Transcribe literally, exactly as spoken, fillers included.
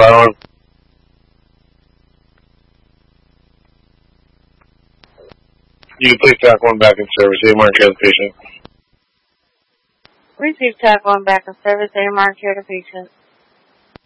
Island. You can please tack one back in service. A M R care the patient. Receive tack one back in service. A M R care the patient.